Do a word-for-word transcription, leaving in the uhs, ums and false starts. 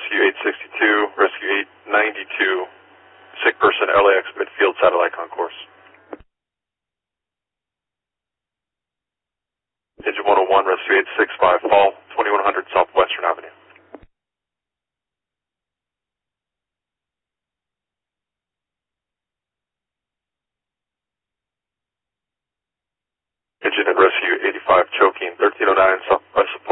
Rescue eight sixty-two, Rescue eight ninety-two, sick person L A X midfield satellite concourse. Engine one oh one, Rescue eight sixty-five, fall, twenty-one hundred Southwestern Avenue. Engine and Rescue eighty-five, choking, thirteen oh nine Southwest